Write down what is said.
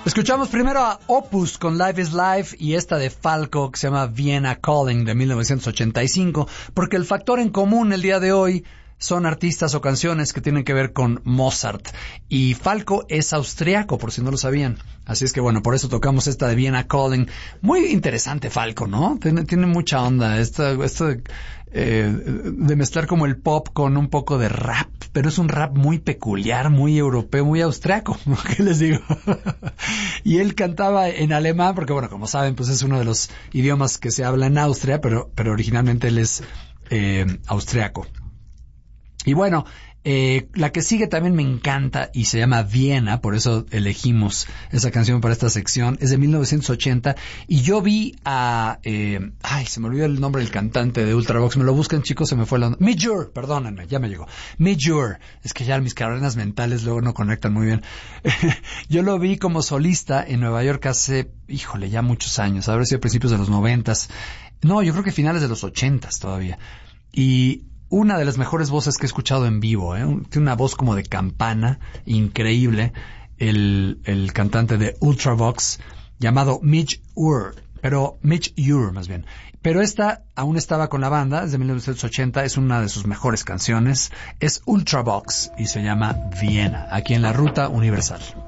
Escuchamos primero a Opus con Life is Life y esta de Falco que se llama Vienna Calling de 1985, porque el factor en común el día de hoy son artistas o canciones que tienen que ver con Mozart. Y Falco es austriaco, por si no lo sabían. Así es que bueno, por eso tocamos esta de Vienna Calling. Muy interesante Falco, ¿no? Tiene mucha onda. Esto de mezclar como el pop con un poco de rap, pero es un rap muy peculiar, muy europeo, muy austriaco, ¿qué les digo? Y él cantaba en alemán, porque bueno, como saben, pues es uno de los idiomas que se habla en Austria, pero originalmente él es austriaco. Y bueno, la que sigue también me encanta y se llama Viena, por eso elegimos esa canción para esta sección. Es de 1980 y yo vi a... se me olvidó el nombre del cantante de Ultravox. Me lo buscan, chicos, se me fue la onda. Midge Ure, perdónenme, ya me llegó. Midge Ure. Es que ya mis cadenas mentales luego no conectan muy bien. Yo lo vi como solista en Nueva York hace, ya muchos años. Habrá sido a principios de los 90s. No, yo creo que finales de los 80s todavía. Y... una de las mejores voces que he escuchado en vivo, tiene una voz como de campana, increíble, el cantante de Ultravox, llamado Midge Ure, más bien. Pero esta aún estaba con la banda, es de 1980, es una de sus mejores canciones, es Ultravox y se llama Viena, aquí en la Ruta Universal.